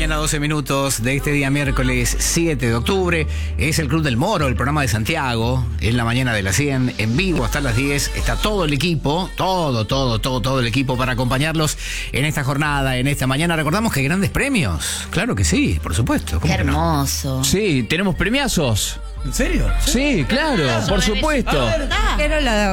mañana, 12 minutos de este día miércoles 7 de octubre. Es el Club del Moro, el programa de Santiago. Es la mañana de las 100, en vivo hasta las 10. Está todo el equipo, todo el equipo para acompañarlos en esta jornada, en esta mañana. Recordamos que hay grandes premios. Claro que sí, por supuesto. Qué hermoso. Sí, tenemos premiazos. ¿En serio? Sí, claro, por supuesto. Pero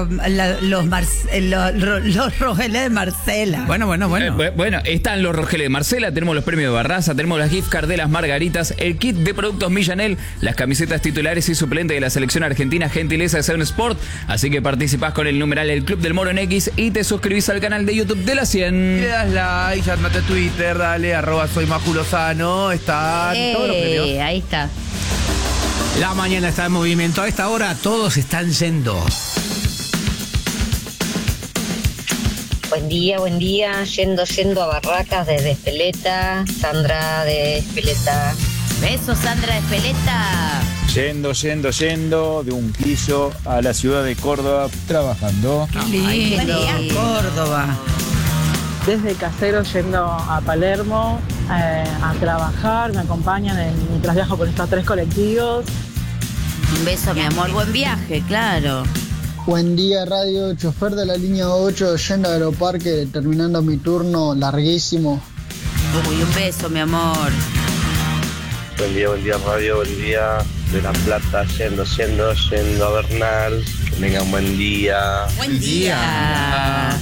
los Rogeles de Marcela. Bueno. Bueno, están los Rogeles de Marcela, tenemos los premios de Barraza, tenemos las gift card de las Margaritas, el kit de productos Millanel, las camisetas titulares y suplentes de la selección argentina, gentileza de Seven Sport. Así que participás con el numeral El Club del Moro en X y te suscribís al canal de YouTube de la 100. Le das like, ya andate a Twitter, dale, @soy Maju Lozano. Están todos los premios. Ahí está. La mañana está en movimiento. A esta hora todos están yendo. Buen día, yendo a Barracas desde Espeleta, Sandra de Espeleta. Besos, Sandra de Espeleta. Yendo de un piso a la ciudad de Córdoba trabajando. Qué lindo. Córdoba. Desde Casero yendo a Palermo a trabajar, me acompañan mientras viajo con estos 3 colectivos. Un beso, mi amor, buen viaje, claro. Buen día, radio, chofer de la línea 8, yendo a Aeroparque, terminando mi turno, larguísimo. Uy, un beso, mi amor. Buen día, radio, buen día de La Plata, yendo a Bernal. Que tengan un buen día. Buen día.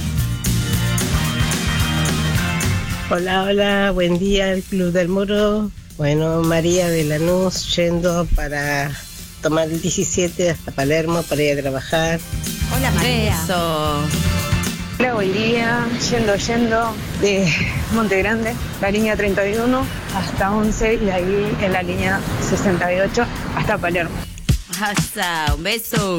Hola, buen día, el Club del Moro. Bueno, María de Lanús, yendo para tomar el 17 hasta Palermo para ir a trabajar. Hola, María. Beso. Hola, buen día, yendo de Monte Grande, la línea 31 hasta 11 y ahí en la línea 68 hasta Palermo. Un beso.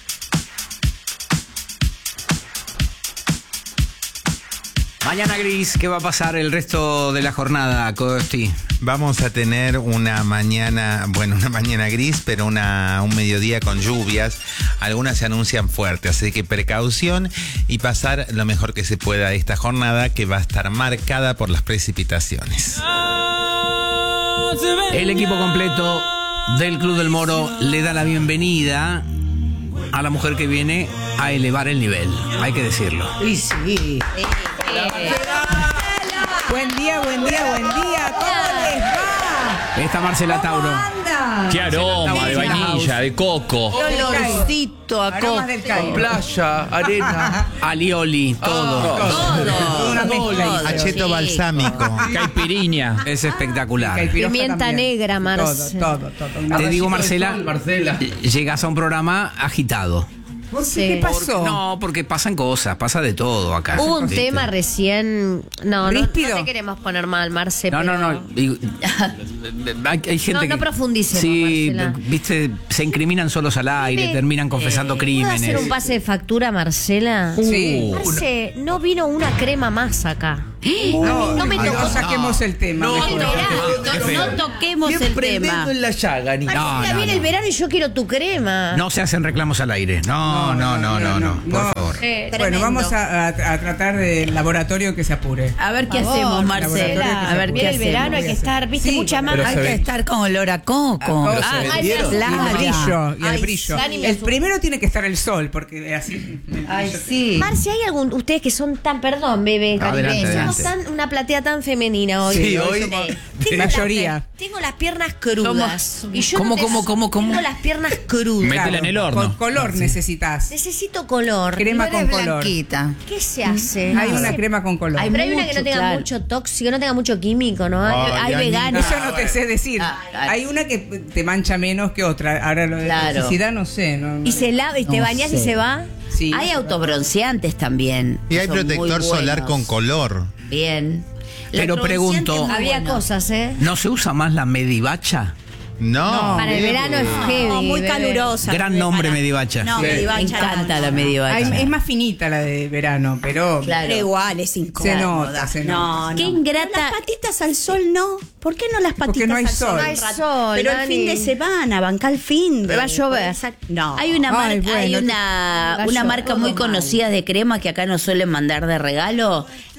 Mañana gris, ¿qué va a pasar el resto de la jornada, Costi? Vamos a tener una mañana gris, pero un mediodía con lluvias. Algunas se anuncian fuertes, así que precaución y pasar lo mejor que se pueda esta jornada, que va a estar marcada por las precipitaciones. El equipo completo del Club del Moro le da la bienvenida a la mujer que viene a elevar el nivel, hay que decirlo. Y sí. Buen día, ¿cómo les va? Está Marcela Tauro. Qué aroma de vainilla, de coco. Olorcito a coco. Playa, arena. Alioli, todo. Acheto balsámico. Caipirinha. Es espectacular. Pimienta negra, Todo. Te digo, Marcela, llegas a un programa agitado. ¿Qué pasó? No, porque pasan cosas, pasa de todo acá. Hubo un tema recién. No te queremos poner mal, Marce. No. Hay gente no profundicemos, sí, Marcela. viste, se incriminan solos al aire, terminan confesando crímenes. ¿Puedo hacer un pase de factura, Marcela? Sí. Marce, no vino una crema más acá. No me tocó. No saquemos el tema. No toquemos el tema. En la llaga, ni Marcela, viene el verano y yo quiero tu crema. No se hacen reclamos al aire. No, por favor. Bueno, vamos a tratar del laboratorio que se apure. A ver qué hacemos, Marcela. A ver qué hacemos. El verano hay que estar, viste, mucha más. Hay que estar con olor a coco. Y el brillo. El primero tiene que estar el sol, porque así. Ay, sí. Marce, ¿hay ustedes que son tan, perdón, bebé, somos una platea tan femenina hoy? Sí, hoy mayoría. Tengo las piernas crudas. Y yo ¿Cómo? Tengo las piernas crudas. Métela en el horno. Con color necesitas. Necesito color. Crema con color. ¿Qué se hace? Hay una crema con color. Pero hay una que no tenga mucho tóxico, no tenga mucho químico, ¿no? Hay veganas. Eso no te sé decir. Hay una que te mancha menos que otra. Ahora lo de toxicidad no sé. Y se lava y te bañas y se va. Sí. Hay autobronceantes también. Y hay protector solar con color. Bien. Pero pregunto, había cosas, ¿no se usa más la Medivacha? No. Para el verano es heavy. Muy calurosa. Gran nombre, Medivacha. No, Medivacha. Me encanta la Medivacha. Es más finita la de verano, pero. Claro. Pero igual es incómoda. Se nota. Qué ingrata. Pero las patitas al sol no. ¿Por qué no las patitas Porque no hay al sol? sol. No hay sol. Pero el Dani. fin de semana, banca el fin de. Va a llover. No. Hay una marca, bueno, una marca muy conocida de crema que acá nos suelen mandar de regalo,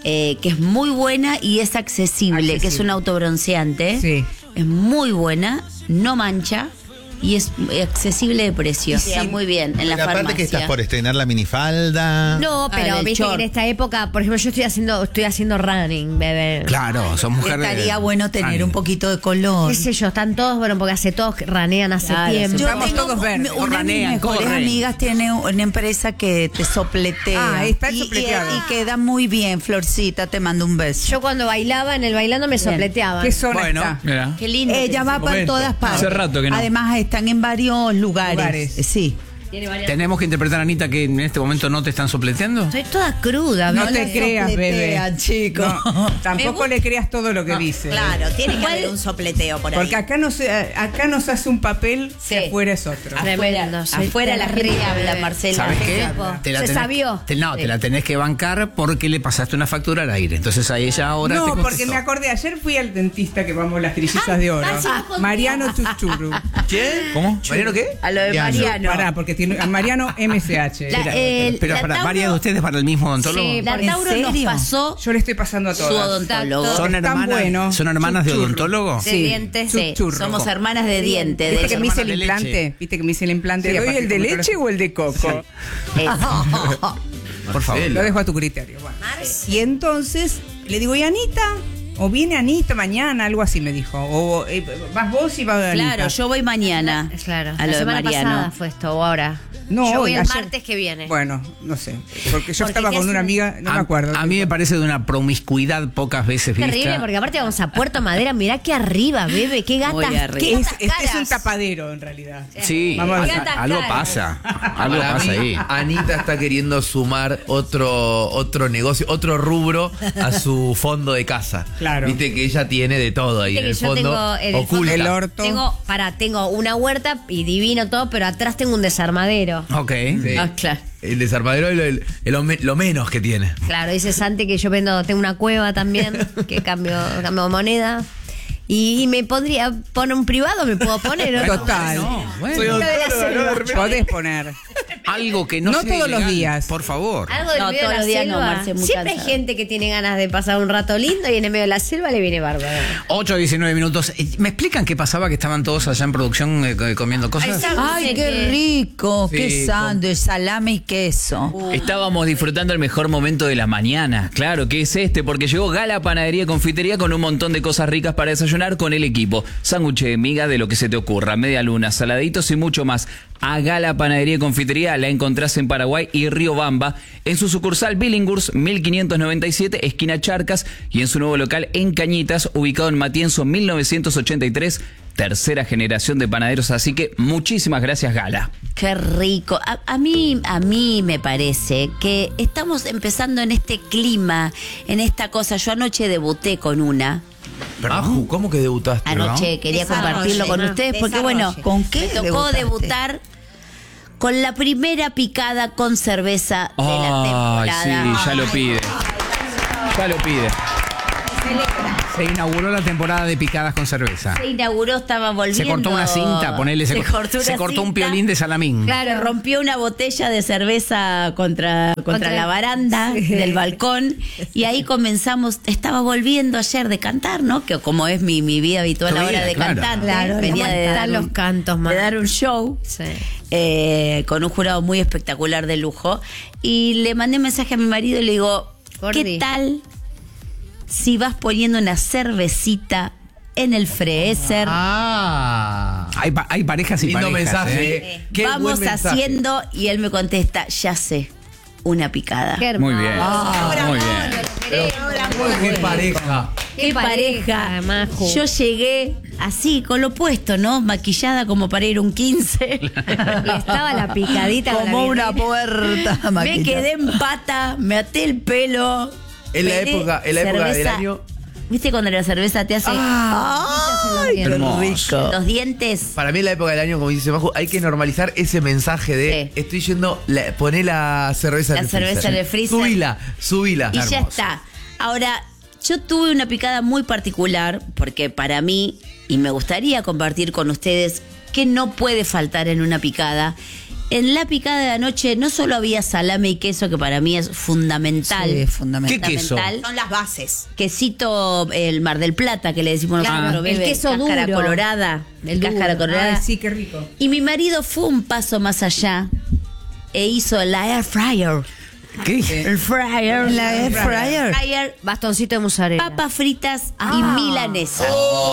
que es muy buena y es accesible, que es un autobronceante. Sí. Es muy buena, no mancha y es accesible de precio. Sí. Está muy bien en la Aparte farmacia. que estás por estrenar la minifalda. No, pero el viste short. que en esta época, por ejemplo, yo estoy haciendo running, bebé. Claro, son mujeres. Estaría bueno tener un poquito de color. ¿Qué sé yo? Están todos, bueno, porque todos ranean hace tiempo. Yo Estamos tengo todos verdes. una de mis mejores amigas tiene una empresa que te sopletea. Ah, está y sopleteado. y queda muy bien, Florcita, te mando un beso. Yo cuando bailaba, en el bailando me sopleteaban. ¿Qué zona Bueno, está? mira. Qué lindo. Ella va por Momento. todas partes. Hace rato que no. Además están en varios lugares. Sí. Tenemos que interpretar, Anita, que en este momento no te están sopleteando. Estoy toda cruda, No bebé. te creas, bebé. sopletean, chico. No, tampoco le creas todo lo que dice. Claro, tiene que haber un sopleteo por ahí. Porque acá no se hace un papel, Sí. y afuera es otro. Tremendo, soy Afuera la gente terrible, habla, bebé. Marcela. ¿Sabes qué? Se sabió. Te la tenés que bancar porque le pasaste una factura al aire. Entonces a ella ahora te No, porque contestó. me acordé, ayer fui al dentista que vamos las trillizas de oro. Mariano Chuchuru. ¿Quién? ¿Cómo? ¿Mariano qué? A lo de Mariano. Pará, porque tiene a Mariano MSH. Pero para varias de ustedes para el mismo odontólogo. Sí, La ¿en Tauro nos serio? pasó Yo le estoy pasando a su todas. odontólogo. ¿Son Están hermanas, buenos. ¿Son hermanas de Chuchurro. odontólogo? De dientes. Sí, Chuchurro. somos hermanas de diente. ¿Viste De que me hice el hermanas de implante? leche. ¿Viste que me hice el implante? Sí, ¿Le doy aparte el de como leche o el de coco? Por favor. Lo dejo a tu criterio. Bueno. Y entonces le digo, ¿y Anita? O viene Anita mañana, algo así me dijo. O vas vos y va Anita. Claro, yo voy mañana. Claro. A La lo de semana Mariano. pasada fue esto, o ahora. No, yo voy el ayer. martes que viene. Bueno, no sé. Porque yo Porque estaba ¿qué con una hacen? amiga, no me acuerdo. A mí me parece de una promiscuidad pocas veces vista. Terrible, porque aparte vamos a Puerto Madera, mirá que arriba, bebé, qué Muy gatas, arriba. qué es, gatas es un caras. tapadero en realidad. Sí, Vamos a ver. algo pasa. Algo Para pasa mí, ahí. Anita está queriendo sumar otro negocio, otro rubro a su fondo de casa. Claro. Viste que ella tiene de todo ahí Viste en el que yo fondo. tengo en el oculta. fondo- El orto. Tengo una huerta y divino todo, pero atrás tengo un desarmadero. Ok. Sí. Ah, claro. El desarmadero es lo menos que tiene. Claro, dice Santi que yo tengo una cueva también, que cambio moneda. Y me pondría, poner un privado, me puedo poner. ¿o no? Total. Bueno. Soy Lo de la odontólogo, selva. Podés poner. Algo que no No sea todos los ilegal, días. Por favor. Algo del No, medio todos de la los días no, selva. Marce, muy Siempre hay cansada. gente que tiene ganas de pasar un rato lindo y en el medio de la selva le viene bárbaro. 8:19 minutos. ¿Me explican qué pasaba? Que estaban todos allá en producción comiendo cosas. Ay, qué rico, Sí, qué sándwich, salame y queso. Estábamos disfrutando el mejor momento de la mañana. Claro, que es este, porque llegó Gala Panadería y Confitería con un montón de cosas ricas para desayunar con el equipo. Sándwich de miga, de lo que se te ocurra, media luna, saladitos y mucho más. A Gala Panadería y Confitería la encontrás en Paraguay y Río Bamba, en su sucursal Billinghurst 1597, esquina Charcas, y en su nuevo local en Cañitas, ubicado en Matienzo 1983. Tercera generación de panaderos, así que muchísimas gracias, Gala. Qué rico. A mí me parece que estamos empezando en este clima, en esta cosa. Yo anoche debuté con una. Aju, ¿cómo que debutaste? Anoche quería compartirlo con ustedes porque, bueno, ¿Con qué me tocó debutaste? debutar con la primera picada con cerveza de la Ay, temporada. sí, ya lo pide. Ya lo pide. Se inauguró la temporada de picadas con cerveza. Se inauguró, estaba volviendo. Se cortó una cinta, ponele, se cortó un piolín de salamín. Claro, rompió una botella de cerveza contra la baranda del balcón y ahí comenzamos. Estaba volviendo ayer de cantar, ¿no? Que como es mi vida habitual Tu vida, ahora de claro. cantante, Claro, venía de dar, los cantos, de dar un show. Sí. Con un jurado muy espectacular de lujo y le mandé un mensaje a mi marido y le digo, Gordi. ¿qué tal si vas poniendo una cervecita en el freezer? Hay parejas y Lindo parejas. mensaje. Qué Vamos buen mensaje. haciendo y él me contesta, ya sé, una picada. Qué hermoso. Muy bien. Muy bien. Qué pareja. ¡Qué pareja! Maju. Yo llegué así, con lo puesto, ¿no? Maquillada como para ir un 15. Y estaba la picadita con la Como una birrita. puerta. Me Maquita. quedé en pata, me até el pelo. En la pedí época del cerveza. año. ¿Viste cuando la cerveza te hace Ay, qué Hermoso. rico. los dientes? Para mí en la época del año, como dice Maju, hay que normalizar ese mensaje de Sí. estoy yendo, poné la cerveza La en el cerveza freezer. en el freezer. Subila. Y ya está. Ahora, yo tuve una picada muy particular porque para mí, y me gustaría compartir con ustedes, que no puede faltar en una picada, En la picada de anoche no solo había salame y queso, que para mí es fundamental. Sí, fundamental. ¿Qué queso? Son las bases. Quesito, el Mar del Plata, que le decimos nosotros, el queso cáscara duro. colorada. El cáscara colorada. Ay, sí, qué rico. Y mi marido fue un paso más allá e hizo la air fryer. ¿Qué? El fryer. La air fryer. Fryer, Bastoncito de mozzarella. papas fritas y milanesa.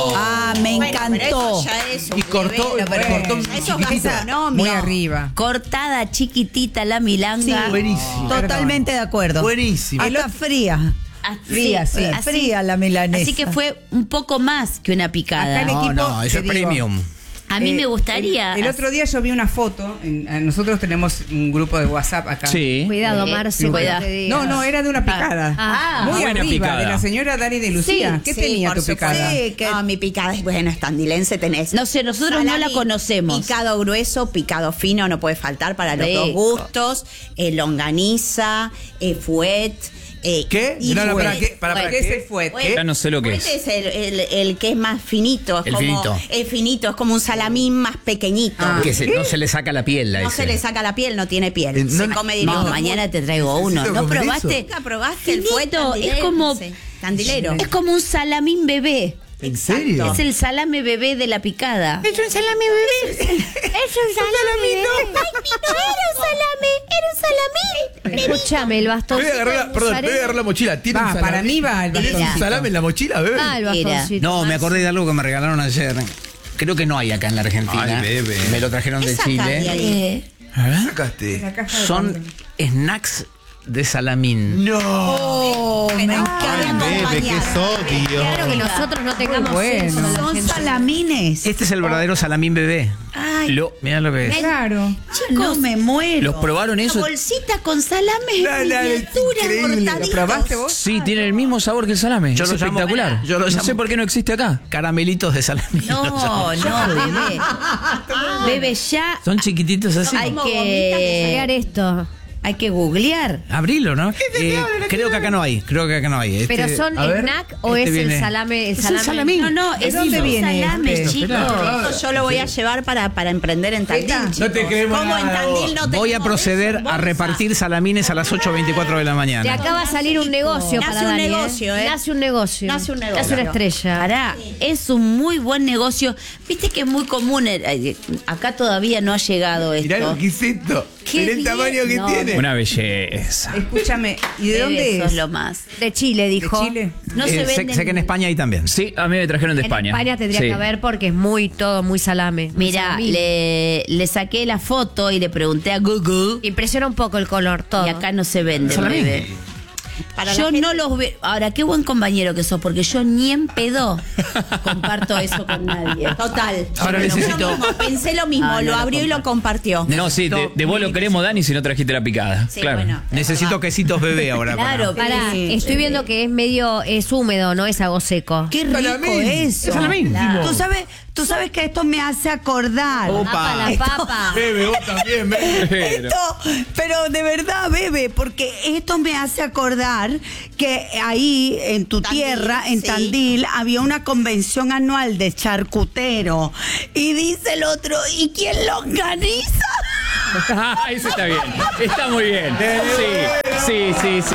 Me encantó. Y cortó Eso es chiquitita. gastronomía. Muy arriba. Cortada chiquitita la milanga. Buenísimo. Totalmente de acuerdo. Buenísimo. Hasta fría. Fría, sí. Fría la milanesa. Así que fue un poco más que una picada. Acá el equipo, No, eso te es digo, premium. A mí me gustaría. El otro día yo vi una foto. Nosotros tenemos un grupo de WhatsApp acá. Sí. Cuidado, Marce, cuidado. cuando te diga. No, era de una picada. Muy buena arriba, picada. de la señora Dani de Lucía. ¿Qué tenía tu picada? Sí, no, mi picada es bueno, estandilense tenés. No sé, nosotros no la conocemos. Picado grueso, picado fino, no puede faltar para los Rico. dos gustos. Longaniza, fuet. ¿Qué? Y No, fuet. ¿para qué? ¿Para ¿Qué es qué? el fuet? Fuet. Ya no sé lo que Fuet es. el que es más finito. Es El como, finito. Es finito, es como un salamín más pequeñito. No se le saca la piel a No ese. se le saca la piel, no tiene piel. Se come directo. No, mañana te traigo uno. Necesito ¿No comer probaste? eso. ¿Nunca probaste el Finito, fuet es como candilero? Es como un salamín bebé. ¿En serio? Es el salame bebé de la picada. Es un salame bebé. Es un salame bebé. ¡Ay, no era un salame! ¡Era un salamín! Escúchame, el Me bastoncito. voy a agarrar, perdón, me voy a agarrar la mochila. ¿Tiene un salame? Para mí va el ¿Tienes un bastoncito. salame en la mochila, bebé? Ah, el bastoncito. No, me acordé de algo que me regalaron ayer. Creo que no hay acá en la Argentina. Ay, bebé. Me lo trajeron de ¿Qué sacás de Chile. ahí? ¿Qué sacaste? La caja de Son pan. snacks de salamín. No. Me Ay, encanta bebé, qué sodio. Claro que nosotros no tengamos bueno. eso. la Son gente. salamines. Este es el verdadero salamín bebé. Ay, Mirá lo que es. Claro. no me muero. ¿Los probaron Una eso? bolsita con salame No, no, es miniatura, increíble. ¿Lo cortaditos. probaste vos? Sí, tiene el mismo sabor que el salame. Yo es lo llamo- espectacular. yo lo no llamo- sé por qué no existe acá. Caramelitos de salamín. No, bebé. Bebé, ya Son chiquititos así. hay Crear que, esto. hay que googlear. Abrilo, ¿no? Creo que acá no hay. Este, ¿Pero son a ver, snack o este es viene- el salame? El Es el salame. salamín. No, es dónde un viene salame, este? chicos. Esto yo lo voy a llevar para emprender en Tandil. No te creemos Como en nada, Tandil no Voy a tenemos proceder eso, a bolsa. repartir salamines a las 8:24 de la De mañana. acá va a salir un negocio Nace para un Dani, negocio, ¿eh? Nace un negocio. Nace un negocio. Nace una estrella. Pará, es un muy buen negocio. Viste que es muy común. Acá todavía no ha llegado Mirá esto. lo que es esto. Qué Mirá el bien. tamaño que No, tiene. Una belleza. Escúchame, ¿y de dónde Bebé, es? sos lo más. De Chile, dijo. ¿De Chile? No se sé, venden. sé que en España hay también. Sí, a mí me trajeron de En España. España tendría Sí. que haber porque es todo muy salame. Muy Mira, salamín. le saqué la foto y le pregunté a Google. Impresiona un poco el color, todo. Y acá no se vende, Salamín. bebé. Para Yo la gente- no los veo. Ahora, qué buen compañero que sos, porque yo ni en pedo comparto eso con nadie. Total. Ahora Yo necesito- mismo, pensé lo mismo, Ah, no lo lo abrió y lo compartió. No, sí, de vos lo queremos, Dani, si no trajiste la picada. Sí, claro. bueno. Necesito quesitos bebé ahora. Claro, Pará, Sí, estoy viendo que es húmedo, no es algo seco. Qué rico Salamín. eso. Es salamín. Claro. Tú sabes que esto me hace acordar. Papa, la papa. Bebe, vos también, bebe. Pero de verdad, bebé, porque esto me hace acordar que ahí en tu Tandil, tierra, en sí. Tandil, había una convención anual de charcutero. Y dice el otro, ¿y quién lo organiza? Ese está bien. Está muy bien. Sí.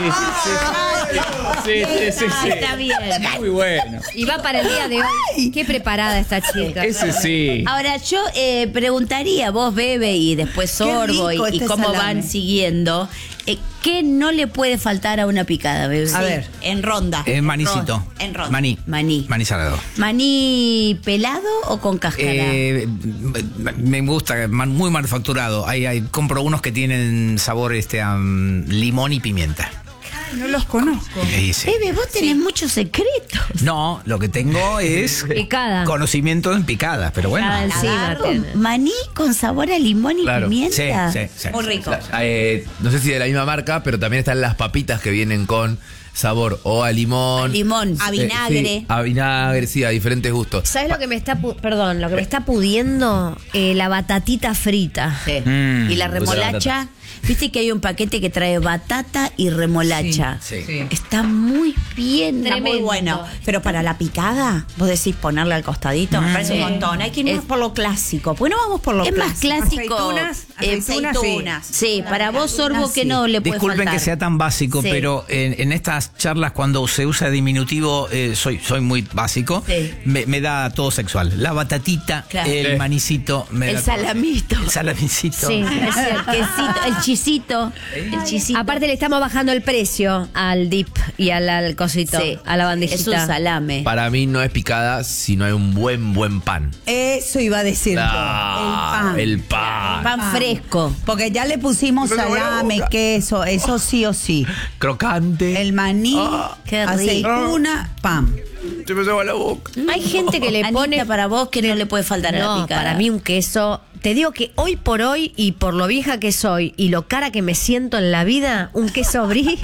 Sí. Está bien. Muy bueno. Y va para el día de hoy. Qué preparada esta chica. Ese sí. Ahora, yo preguntaría, vos, Bebe, y después Sorbo, rico y este cómo salame. van siguiendo, ¿qué no le puede faltar a una picada, Bebe? A ver, en ronda. Manicito. En ronda. Maní. Maní. Maní salado. ¿Maní pelado o con cáscara? Me gusta, muy manufacturado. Compro unos que tienen sabor a limón y pimienta. No los conozco. Sí. Bebe, vos tenés muchos secretos. No, lo que tengo es Picada. conocimiento en picadas, pero bueno. Picada encima Agarro tiene. Maní con sabor a limón y Claro. pimienta. Sí. Muy rico. No sé si de la misma marca, pero también están las papitas que vienen con sabor o a limón. A limón. A vinagre. Sí, a vinagre, sí, a diferentes gustos. ¿Sabes lo que me está me está pudiendo? La batatita frita. Sí. Mm. Y la remolacha. Viste que hay un paquete que trae batata y remolacha. Sí. Está muy bien. Está muy bueno. Pero para la picada, vos decís ponerle al costadito, me parece un montón. Hay que ir más por lo clásico. ¿Por qué no vamos por lo clásico? Es más clásico. Aceitunas. Sí, para vos, Sorbo, que no le puede Disculpen faltar. que sea tan básico, Sí. pero en estas charlas cuando se usa diminutivo, soy muy básico, Sí. me da todo sexual. La batatita, Claro. el manicito, me El da salamito. el salamicito. Sí, El quesito, el chisito. El chisito. Aparte le estamos bajando el precio al dip y al cosito, Sí. a la bandejita. Es un salame. Para mí no es picada si no hay un buen pan. Eso iba a decir yo. El pan. Pan fresco. Porque ya le pusimos salame, queso, eso sí o sí. Crocante. El maní, qué rico. aceituna, pan. Se me lleva la boca. Hay gente que le Anita, pone para vos que no le puede faltar a la No, picada. para mí un queso. Te digo que hoy por hoy y por lo vieja que soy y lo cara que me siento en la vida, un queso brie.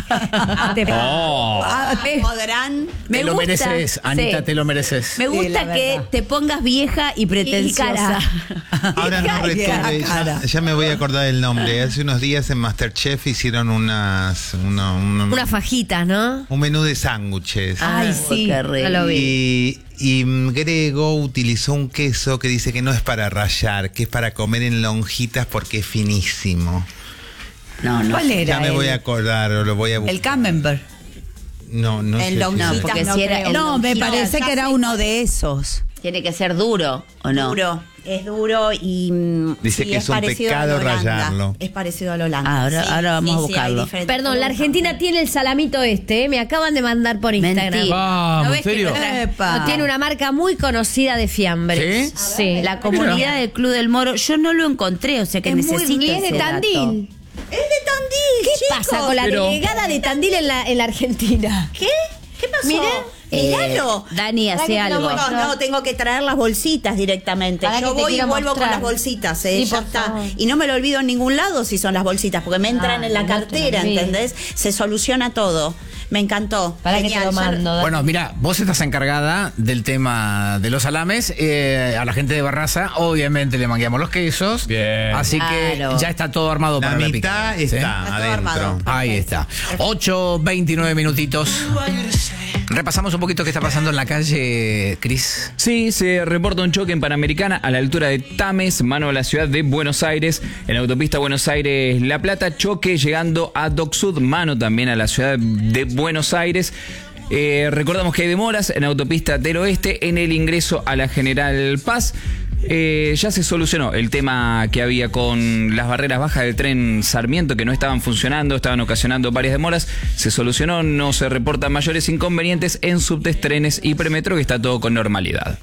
Podrán. Te lo gusta, mereces, Anita, sí. te lo mereces. Me gusta la que verdad. te pongas vieja y pretenciosa. Ahora no recuerdo, ya me voy a acordar del nombre. Hace unos días en Masterchef hicieron unas fajitas, ¿no? un menú de sándwiches. Ay, sí, qué rico. no lo vi. Y Grego utilizó un queso que dice que no es para rallar, que es para comer en lonjitas porque es finísimo. No, no. ¿Cuál era? Ya me voy a acordar, o lo voy a buscar. El camembert. No sé. En lonjitas porque no si era- creo. No, me lonjitas, parece ya que era sé uno de esos. Tiene que ser duro, ¿o no? Duro. Es duro y Dice sí, que es un parecido pecado al Holanda. rallarlo. Es parecido al Holanda. Ahora vamos a hay buscarlo. diferentes Perdón, la Argentina tiene el salamito me acaban de mandar por Instagram. Mentira. Vamos, ¿No ¿en ves que serio? lo trae? Epa. No, tiene una marca muy conocida de fiambres. Sí. La comunidad del Club del Moro, yo no lo encontré, o sea que Es muy necesito bien, ese de Tandil. dato. Es de Tandil, ¿Qué chicos. pasa con la Pero- delegada de Tandil en la Argentina? ¿Qué? ¿Qué pasó? Miren, Míralo. Dani, Para hace que te lo algo. muestre. No, tengo que traer las bolsitas directamente. Para Yo que te voy y quiero vuelvo mostrar. con las bolsitas, Sí, ya por está. favor. Y no me lo olvido en ningún lado si son las bolsitas, porque me entran en la no te lo cartera, olvides. ¿entendés? Se soluciona todo. Me encantó. para que te Genial. lo mando. Dani. Bueno, mira, vos estás encargada del tema de los salames. A la gente de Barraza, obviamente le mangueamos los quesos. Bien. Así Claro. que ya está todo armado La para la mitad picada. ¿sí? está todo adentro. armado. Ahí está. 8:29 minutitos. Repasamos un poquito qué está pasando en la calle, Cris. Sí, se reporta un choque en Panamericana a la altura de Tames, mano a la ciudad de Buenos Aires. En la autopista Buenos Aires-La Plata, choque llegando a Dock Sud, mano también a la ciudad de Buenos Aires. Recordamos que hay demoras en la autopista del Oeste en el ingreso a la General Paz. Ya se solucionó el tema que había con las barreras bajas del tren Sarmiento, que no estaban funcionando, estaban ocasionando varias demoras. Se solucionó, no se reportan mayores inconvenientes en subtes, trenes y premetro, que está todo con normalidad.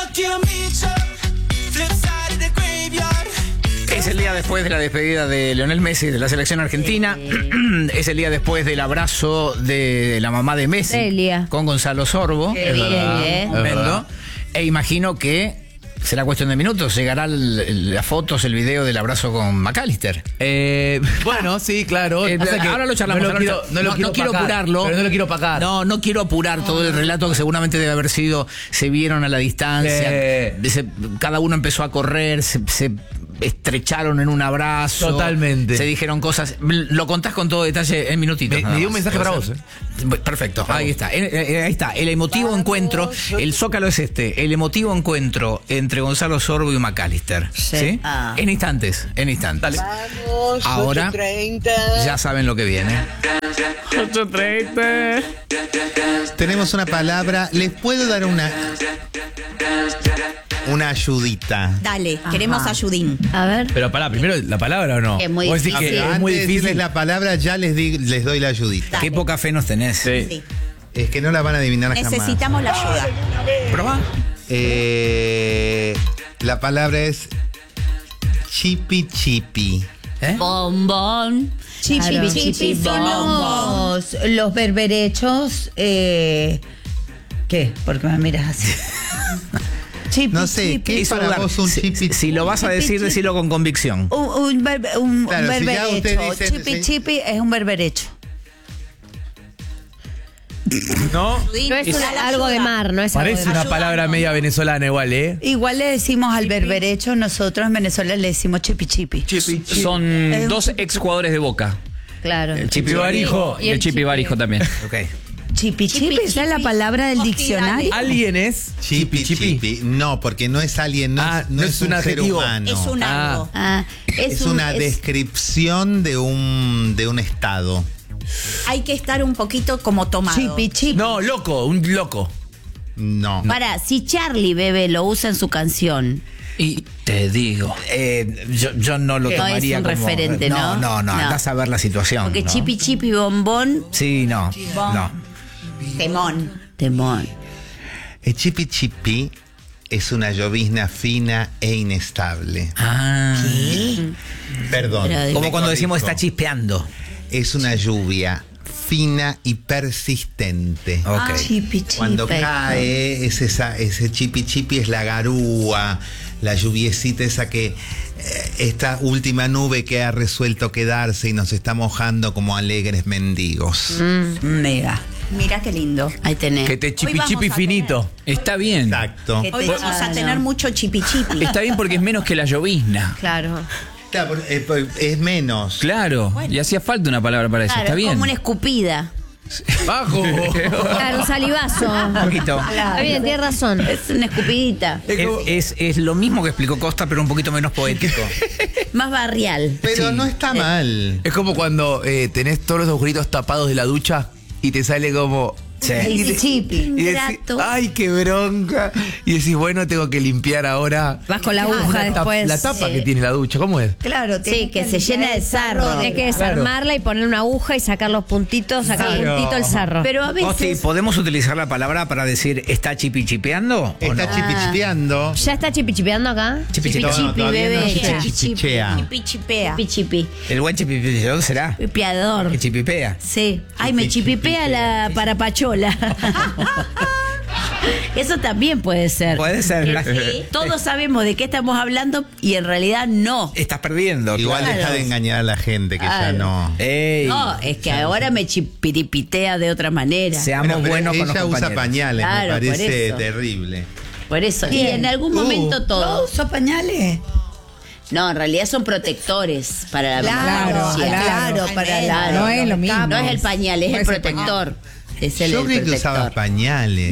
Es el día después de la despedida de Lionel Messi de la selección argentina. Es el día después del abrazo de la mamá de Messi Celia. con Gonzalo Sorbo. Qué bien, Tremendo. Es verdad. E imagino que será cuestión de minutos. Llegará las fotos, el video del abrazo con McAllister. Bueno, sí, claro. Pasa que Ahora lo charlamos. No lo quiero, no quiero opacar, apurarlo. Pero no lo quiero opacar. No quiero apurar todo el relato que seguramente debe haber sido. Se vieron a la distancia. Cada uno empezó a correr. Se estrecharon en un abrazo. Totalmente. Se dijeron cosas. Lo contás con todo detalle en minutitos. Me dio un mensaje para vos. Perfecto. Ahí está. Ahí está. El emotivo encuentro. El zócalo es este. El emotivo encuentro entre Gonzalo Sorbo y McAllister. ¿Sí? Ah. En instantes. En instantes. Vamos, Ahora 8:30. ya saben lo que viene. 8:30. Tenemos una palabra. ¿Les puedo dar una ayudita? Dale, queremos ayudín. A ver. Pero pará, primero la palabra o no. Es muy Vos decís difícil. que Pero es muy antes de decirles difícil. la palabra, ya les doy la ayudita. Dale. Qué poca fe nos tenés. Sí. Es que no la van a adivinar jamás. Necesitamos la ayuda. Probá. La palabra es chipi chipi. Bombón. Chipi, Claro. chipi, son los berberechos. ¿Qué? ¿Por qué me miras así? Chipi, No sé, chipi. ¿qué es para vos un chipi? Si lo vas a decir, decilo con convicción. Un Claro, si ya berberecho. usted dice- Chipi, chipi es un berberecho. ¿No? No es algo de mar, no es Parece algo de una mar. palabra media venezolana igual, ¿eh? Igual le decimos al berberecho, nosotros en Venezuela le decimos chipi chipi. Son dos exjugadores de Boca. Claro. El Chipi Barijo y el Chipi Barijo también. Ok. Chipi chipi, esa es la palabra del diccionario. ¿Alguien es Chipi chipi. No, porque no es alguien, no es un ser adjetivo. humano. Es un algo. Es una descripción de un estado. Hay que estar un poquito como tomado. Chipi chipi. No, loco, un loco. No. Para, si Charlie Bebe lo usa en su canción. Y te digo. Yo no lo No es tomaría un como... referente, ¿no? No, andás a ver la situación. Porque ¿no? Chipi Chipi Bombón. Sí, no. Temón. El chipi chipi es una llovizna fina e inestable. ¿Qué? Perdón. Como cuando decimos corrijo. está chispeando. Es una lluvia fina y persistente. Ok. Chipi Chipi. Cuando cae ese chipi chipi es la garúa, la lluviecita esa que esta última nube que ha resuelto quedarse y nos está mojando como alegres mendigos. Mega. Mira qué lindo. Ahí tenés. Que te chipi chipi finito. Está bien. Exacto. Hoy vamos a tener mucho chipi chipi. Está bien porque es menos que la llovizna. Claro. Claro, es menos. Claro. Y hacía falta una palabra para eso. Claro, Está es bien. como una escupida. Bajo. Claro, un salivazo. Un poquito. Está bien, tienes razón. Es una escupidita. Es lo mismo que explicó Costa, pero un poquito menos poético. Más barrial. Pero no está mal. Es como cuando tenés todos los agujeritos tapados de la ducha y te sale como... Chipi chipi. Y decís, Ingrato. ay, qué bronca. Y decís, bueno, tengo que limpiar ahora. Vas con la aguja después. La tapa Sí. que tiene la ducha, ¿cómo es? Claro, Sí, que se llena de sarro. Tienes que desarmarla y poner una aguja y sacar los puntitos, sacar puntito el sarro. Pero a Costi, veces. ¿podemos utilizar la palabra para decir está chipi chipeando? Está chipichipeando. ¿Ya está chipichipeando acá? Chipi chipi. No, todavía no se Chipi chipichea. chipi chipea. Chipi Chipi. El buen chipipeador será. Pipiador. Que chipipea. Sí. Ay, me chipipea la parapachola. Eso también puede ser. Puede ser. Todos sabemos de qué estamos hablando y en realidad no. Estás perdiendo. Igual claro. deja de engañar a la gente que ya Claro. no. Ey, No, es que ahora me chipiripitea de otra manera. seamos Bueno, pero buenos con los ella usa compañeros. pañales, Claro, me por parece eso. terrible. Por eso. Y en algún momento todo. ¿Uso pañales? No, en realidad son protectores para la Claro, menopausia. claro, para la. No es lo mismo. No es el pañal, es No el es el protector. Es el Yo creí que protector. usabas pañales.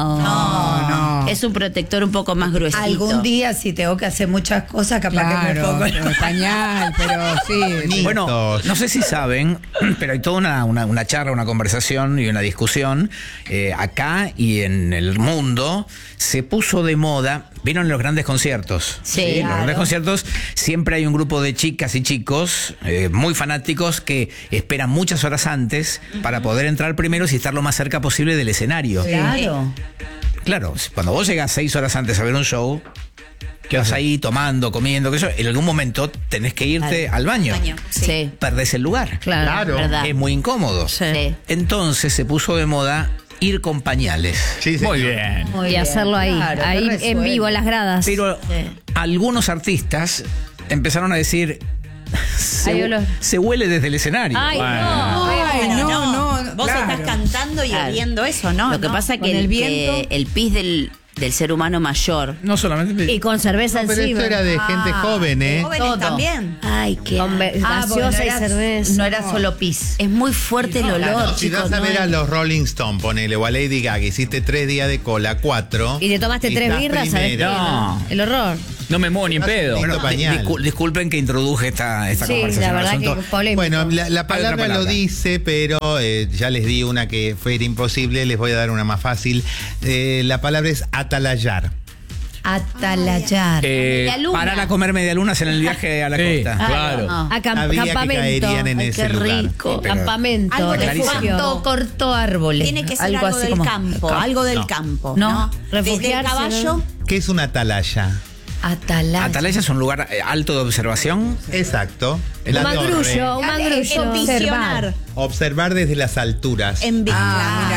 No. Es un protector un poco más gruesito. Algún día, si tengo que hacer muchas cosas, capaz que me Claro, pongo. pero pañal, pero sí. Bueno, no sé si saben, pero hay toda una charla, una conversación y una discusión acá y en el mundo. Se puso de moda, ¿vieron los grandes conciertos? Sí, En los claro. grandes conciertos siempre hay un grupo de chicas y chicos muy fanáticos que esperan muchas horas antes para poder entrar primero y estar lo más cerca posible del escenario. Claro. Claro, cuando vos llegas 6 horas antes a ver un show, quedas ahí tomando, comiendo, que eso, en algún momento tenés que irte al baño. Sí. Perdés el lugar. Claro. Verdad. Es muy incómodo. Sí. Entonces se puso de moda ir con pañales. Sí, Muy bien. Y hacerlo ahí, Claro, ahí qué en resuelve. vivo, en las gradas. Pero algunos artistas empezaron a decir, Hay olor. se huele desde el escenario. Ay, no. Ay, no. Vos claro. estás cantando y Claro. oliendo eso, ¿no? Lo que No. pasa es Con que el el, viento. que el pis del ser humano mayor. No solamente... Y con cerveza Pero encima. esto era de gente joven, ¿eh? Jóvenes Todo. también. Ay, qué. Con gaseosa porque no y era- cerveza. No era solo pis. Es muy fuerte el olor, Si chicos. vas a no ver es- a los Rolling Stones, ponele, o a Lady Gaga, hiciste 3 días de cola, 4. Y te tomaste 3 estás birras, ¿sabes? primero. No. El horror. No me muevo ni en pedo. Bueno, pañal. Disculpen que introduje esta Sí, conversación. la verdad al que asunto. polémico. Bueno, la Hay otra palabra lo palabra. dice, pero ya les di una que fue imposible, les voy a dar una más fácil. La palabra es atalayar. Atalayar. La luna. Parar a comer medialunas en el viaje a la Sí. costa. Claro. no. Sabía que Campamento. caerían en Ay, ese qué lugar. rico. Pero- Campamento. Algo de Clarísimo. cuanto cortó árboles. Tiene que ser algo del campo. Algo del campo. No. Desde el Refugiarse, caballo. ¿Qué es una atalaya? Atalaya. Atalaya es un lugar alto de observación. Exacto. Un La mangrullo, torre. un mangrullo. Visionar. Observar desde las alturas. En Ah, mira, qué linda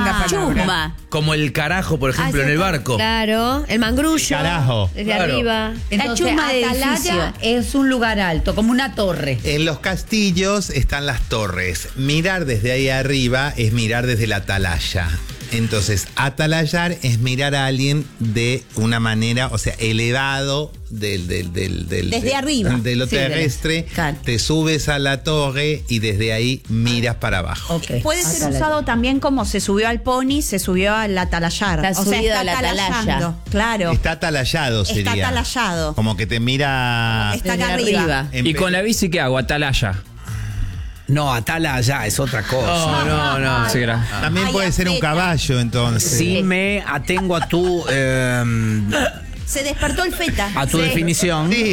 Chusma. Como el carajo, por ejemplo, en el barco. Claro, el mangrullo. Carajo. Desde Claro. arriba. Entonces, chusma de atalaya edificio. es un lugar alto, como una torre. En los castillos están las torres. Mirar desde ahí arriba es mirar desde la atalaya. Entonces, atalayar es mirar a alguien de una manera, o sea, elevado Desde arriba. de lo Sí, terrestre. Claro. Te subes a la torre y desde ahí miras para abajo. Ok. Puede ser usado también como se subió al pony, se subió al atalayar. Está subido a la atalaya. atalayando. Claro. Está atalayado, sería. Está atalayado. Como que te mira. Está acá Desde arriba. ¿Y con la bici qué hago? Atalaya. No, atalaya es otra cosa. No. Sí, era. También puede ser un caballo, entonces. Si me atengo a tu Se despertó el feta. a tu definición. Sí,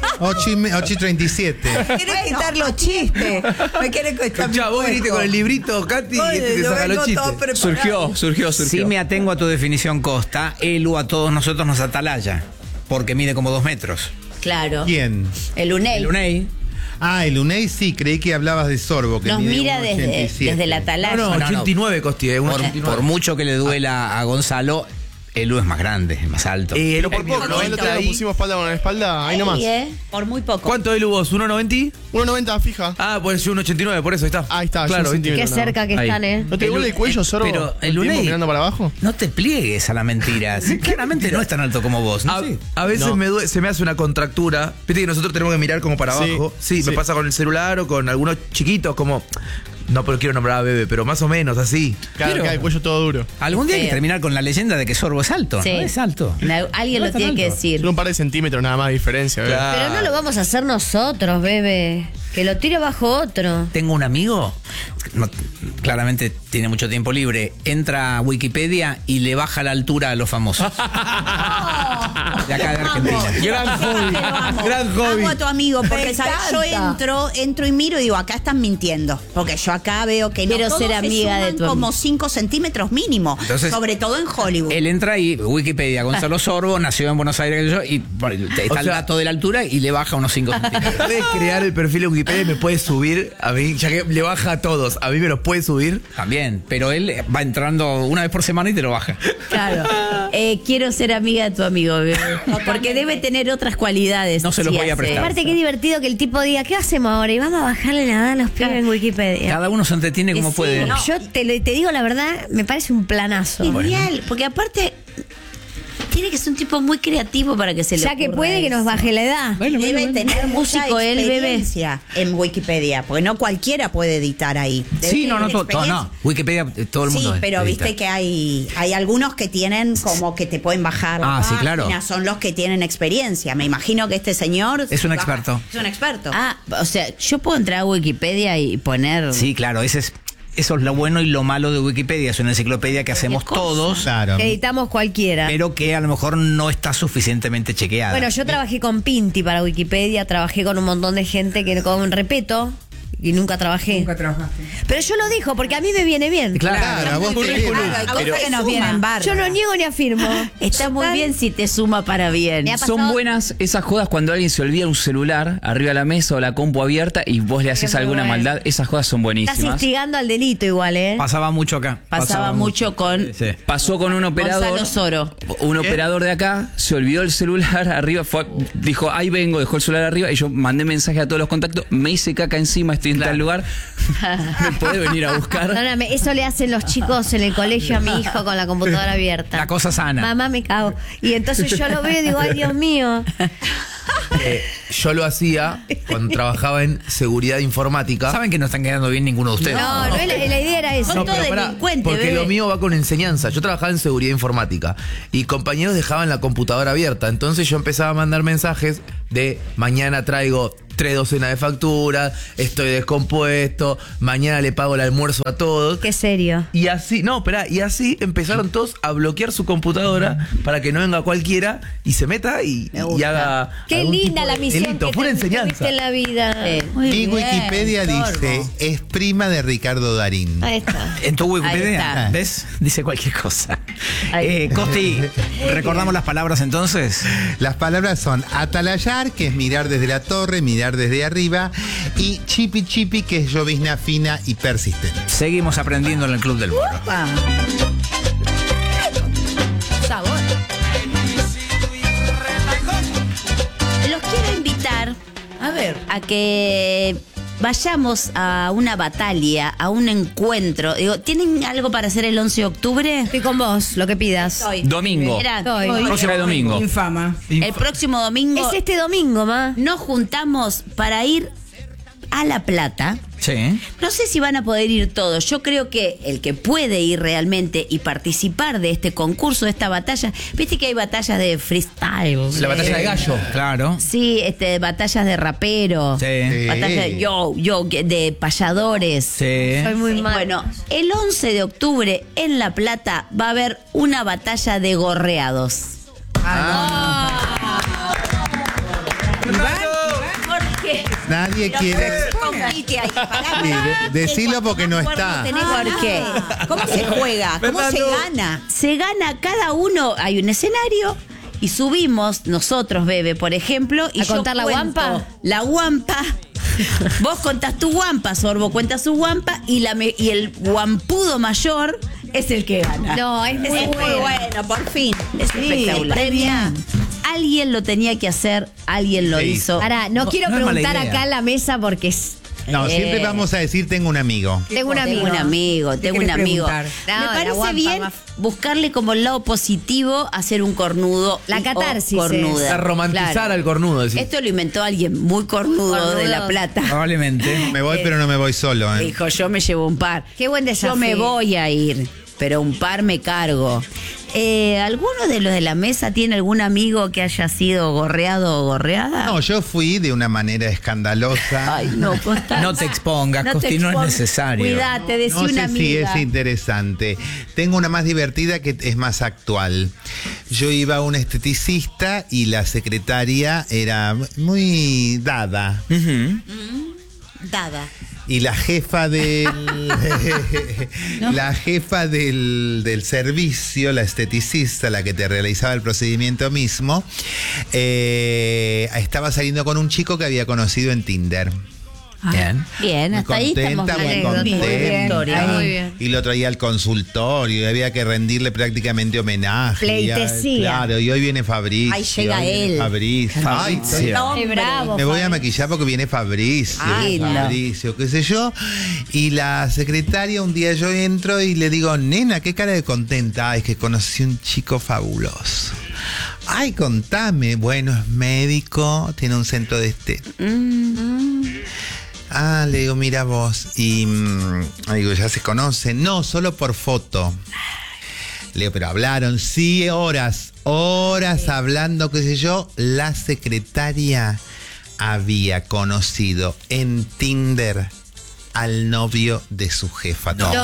8:37. ¿Quieres quitar los chistes? ¿Me quieres quitar mi Ya, vos viniste puesto? con el librito, Katy, y este te yo saca los vengo todo chistes. preparado. Surgió. Si me atengo a tu definición, Costa, Elu a todos nosotros nos atalaya. Porque mide como 2 metros. Claro. ¿Quién? El UNEI. El UNEI. Ah, el UNEI sí, creí que hablabas de Sorbo. Que Nos mide mira 1,87. desde la atalaya. No, 89 costí, Por, 1,89. por mucho que le duela a Gonzalo, Elu es más grande, es más alto. Pero Por poco, ¿no? El otro día lo pusimos espalda con la espalda, ahí nomás. Por muy poco. ¿Cuánto es vos? ¿1,90? 1,90 fija. Ah, pues yo 1,89, por eso ahí está. Ahí está, claro. yo un Qué centímetro, cerca que Ahí. están, ¿eh? ¿No te duele el cuello, Sorbo? Pero ¿Todo el tiempo UNEI- mirando para abajo? No te pliegues a la mentira. Sí, claramente no es tan alto como vos. ¿no? Sí. A veces No. se me hace una contractura. Viste que nosotros tenemos que mirar como para Sí, abajo. Sí, me sí. pasa con el celular o con algunos chiquitos, como. No, pero quiero nombrar a Bebe, pero más o menos así. Claro, Pero- queda el cuello todo duro. Algún día hay que Feo. terminar con la leyenda de que Sorbo es alto. Sí. ¿No? Es alto. Alguien No lo es tan tiene que alto. decir. Solo un par de centímetros nada más de diferencia. ¿verdad? Claro. Pero no lo vamos a hacer nosotros, bebé. Que lo tire bajo otro. Tengo un amigo, no, claramente tiene mucho tiempo libre, entra a Wikipedia y le baja la altura a los famosos. De acá de Argentina. Gran hobby. Gran hobby. Amo a tu amigo, porque Me ¿sabes? Yo encanta. entro y miro y digo, acá están mintiendo. Porque yo acá veo que no Quiero todos ser se amiga de suman tu como amigo. 5 centímetros mínimo. Entonces, sobre todo en Hollywood. Él entra ahí, Wikipedia, Gonzalo Sorbo, nació en Buenos Aires, qué sé yo, y bueno, está O el sea- dato de la altura y le baja unos 5 centímetros. Puedes crear el perfil de Wikipedia y me puedes subir a mí, ya que le baja a todos. A mí me los puedes subir. También, pero él va entrando una vez por semana y te lo baja. Claro. Quiero ser amiga de tu amigo, bebé. Porque debe tener otras cualidades. No se los voy a prestar. Aparte, qué divertido que el tipo diga, ¿qué hacemos ahora? Y vamos a bajarle la edad a los pibes en Wikipedia. Cada uno se entretiene como Sí, puede. Yo te digo la verdad, me parece un planazo. Genial, porque aparte tiene que ser un tipo muy creativo para que se le Ya que ocurra puede que eso. nos baje la edad. Debe tener músico, mucha él, bebé. experiencia en Wikipedia, porque no cualquiera puede editar ahí. Debe Sí, no, tener no, experiencia. no. Wikipedia, todo el mundo. Sí, pero edita. viste que hay algunos que tienen como que te pueden bajar la Ah, sí, claro. página, son los que tienen experiencia. Me imagino que este señor Es un baja- experto. Es un experto. Ah, o sea, yo puedo entrar a Wikipedia y poner. Sí, claro, eso es lo bueno y lo malo de Wikipedia. Es una enciclopedia que hacemos todos, Claro. Que editamos cualquiera. pero que a lo mejor no está suficientemente chequeada. Bueno, yo trabajé con Pinti para Wikipedia, trabajé con un montón de gente que con repeto y nunca trabajé. Nunca trabajaste. Pero yo lo dijo porque a mí me viene bien. Claro, a vos te viene. Hay cosas que nos vienen bárbaras. Yo no niego ni afirmo. Está muy bien si te suma para bien. Me ha pasado- Son buenas esas jodas cuando alguien se olvida un celular arriba de la mesa o la compu abierta y vos le haces muy alguna bueno. maldad. Esas jodas son Estás buenísimas. instigando al delito igual, ¿eh? pasaba mucho acá. Pasaba mucho con Sí. Pasó con un operador. Gonzalo Soro. Un operador de acá se olvidó el celular arriba, dijo, ahí vengo, dejó el celular arriba y yo mandé mensaje a todos los contactos, me hice caca encima, estoy en tal lugar, me podés venir a buscar. Perdóname, eso le hacen los chicos en el colegio a mi hijo con la computadora abierta. La cosa sana. Mamá, me cago. Y entonces yo lo veo y digo, ay, Dios mío. Yo lo hacía cuando trabajaba en seguridad informática. Saben que no están quedando bien ninguno de ustedes. No, no, la idea era eso. Son todos Pero pará, delincuentes, porque bebé. lo mío va con enseñanza. Yo trabajaba en seguridad informática y compañeros dejaban la computadora abierta. Entonces yo empezaba a mandar mensajes de mañana traigo 3 docenas de facturas, estoy descompuesto, mañana le pago el almuerzo a todos. Qué serio. Y así, no, espera, y así empezaron todos a bloquear su computadora para que no venga cualquiera y se meta y haga. Qué algún linda tipo la de misión delito. que Fue una tuviste enseñanza. en la vida. Muy Y bien, Wikipedia Sorbo. dice, es prima de Ricardo Darín. Ahí está. En tu Ahí Wikipedia, está. ¿ves? Dice cualquier cosa. Ahí. Costi, ¿recordamos las palabras entonces? Las palabras son atalayar, que es mirar desde la torre, mirar desde arriba, y chipi chipi, que es llovizna fina y persistente. Seguimos aprendiendo en el Club del Moro. Vamos. a que vayamos a una batalla, a un encuentro. Digo, ¿tienen algo para hacer el 11 de octubre? Estoy con vos, lo que pidas. Domingo. Próximo domingo. Infama. El próximo domingo. Es este domingo, ma. Nos juntamos para ir a La Plata. Sí. No sé si van a poder ir todos. Yo creo que el que puede ir realmente y participar de este concurso, de esta batalla, viste que hay batallas de freestyle. La batalla de gallo. Claro. Sí, batallas de rapero. Sí. Batallas de de payadores. Sí. Soy muy mal. Bueno, el 11 de octubre en La Plata va a haber una batalla de gorreados. ¿Por qué? Nadie quiere. Decilo porque no está. ¿Por qué? ¿Cómo se juega? ¿Cómo se gana? Se gana cada uno, hay un escenario y subimos nosotros, Bebe, por ejemplo, y ¿A contar la cuento guampa? La guampa. Vos contás tu guampa, Sorbo cuenta su guampa y el guampudo mayor es el que gana. No, es muy bueno, por fin. Es espectacular. Premia. Alguien lo tenía que hacer, alguien lo hizo. Ahora, no quiero no es mala preguntar idea. acá en la mesa porque es. No, siempre vamos a decir tengo un amigo. Tengo un amigo. Tengo un amigo. preguntar? No, Me la parece guampa bien más- buscarle como el lado positivo, hacer un cornudo. La y- o catarsis cornuda. A romantizar Claro. al cornudo. Decís. Esto lo inventó alguien muy cornudo de La Plata. Probablemente. Me voy, pero no me voy solo. Dijo, yo me llevo un par. Qué buen desafío. Yo me voy a ir, pero un par me cargo. ¿Alguno de los de la mesa tiene algún amigo que haya sido gorreado o gorreada? No, yo fui de una manera escandalosa. Ay, no, Costa. No te expongas, Costi, no es necesario. Cuídate, decí No sé una si amiga. es interesante. Tengo una más divertida que es más actual. Yo iba a un esteticista y la secretaria era muy dada. Dada. Y la jefa del servicio, la esteticista, la que te realizaba el procedimiento mismo, estaba saliendo con un chico que había conocido en Tinder. Bien. Bien, Muy hasta ahí estamos contenta, muy bien. contenta. Historia. Muy bien. Y lo traía al consultorio y había que rendirle prácticamente homenaje. Pleitesía. Claro, y hoy viene Fabricio. Ahí llega hoy viene él. Fabricio. Ay, Qué bravo. me voy a maquillar porque viene Fabricio. Ay, no. Fabricio, qué sé yo. Y la secretaria, un día yo entro y le digo, nena, qué cara de contenta. Ay, es que conocí un chico fabuloso. Ay, contame. Bueno, es médico, tiene un centro de Ah, le digo, mira vos. Y digo, ¿ya se conocen? No, solo por foto. Le digo, pero hablaron, sí, horas hablando, qué sé yo. La secretaria había conocido en Tinder al novio de su jefa. No.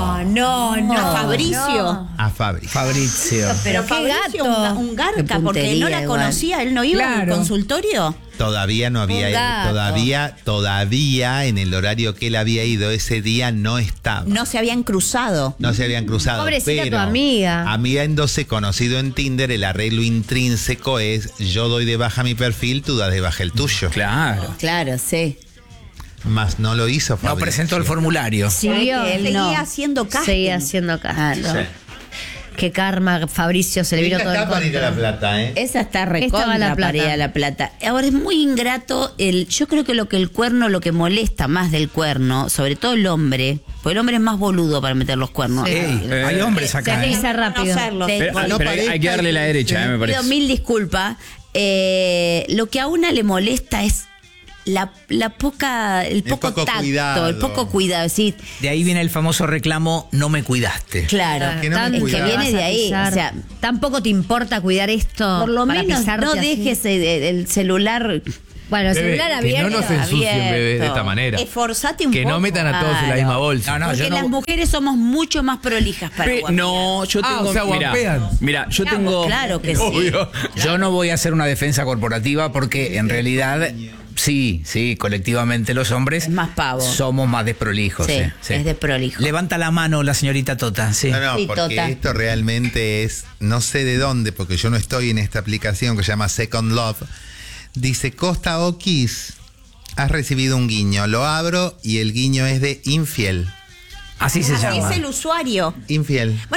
A Fabricio. A Fabricio. Fabrizio. Pero qué Fabricio, gato. un garca, Qué porque no puntería la igual. conocía, él no iba al Claro. consultorio. Todavía no había Un ido, gato. todavía en el horario que él había ido ese día no estaba. No se habían cruzado. No se habían cruzado. Pobrecita pero tu amiga. Habiéndose conocido en Tinder, el arreglo intrínseco es yo doy de baja mi perfil, tú das de baja el tuyo. Claro. Claro, sí. Más no lo hizo No Fabricio. presentó el formulario. Siguió. Él seguía haciendo casting. Seguía haciendo casting. Sí. Qué karma, Fabricio, se le vino todo Está el para ir a La contra. Plata, ¿eh? Esa está Estaba recontra La Plata. para ir a La Plata. Ahora es muy ingrato yo creo que lo que molesta más del cuerno, sobre todo el hombre, porque el hombre es más boludo para meter los cuernos. Sí. Ey, hay hombres Se acá. agiliza rápido. Conocerlo. Pero hay que darle la derecha, me Pido parece. mil disculpas. Lo que a una le molesta es el poco poco tacto, cuidado. el poco cuidado. Sí, De ahí viene el famoso reclamo, no me cuidaste. claro. Que no me Es que cuidaba. viene de ahí. O sea, tampoco te importa cuidar esto. por lo para menos pisarte no así? dejes el celular. Bueno, el celular que abierto. no nos ensucien, abierto. bebé, de esta manera. Esforzate un Que poco. no metan a todos en la misma bolsa. No, no, Porque yo no. las mujeres somos mucho más prolijas para guapear. No, yo tengo. o sea, guapean. mira, yo tengo. Claro que sí. Obvio. Yo no voy a hacer una defensa corporativa porque en realidad sí, colectivamente los hombres Es más pavo. somos más desprolijos. Sí, sí. es desprolijo. Levanta la mano la señorita Tota, sí. No, Sí, porque Tota. esto realmente es, no sé de dónde, porque yo no estoy en esta aplicación que se llama Second Love. Dice, Costa Oquis, has recibido un guiño. Lo abro y el guiño es de infiel. Así se llama. Es el usuario. Infiel.